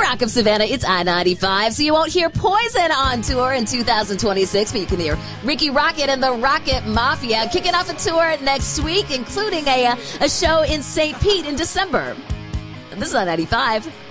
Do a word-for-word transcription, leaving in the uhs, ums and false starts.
Rock of Savannah, it's I ninety-five, so you won't hear Poison on tour in two thousand twenty-six, but you can hear Ricky Rocket and the Rocket Mafia kicking off a tour next week, including a, a show in Saint Pete in December. This is I ninety-five.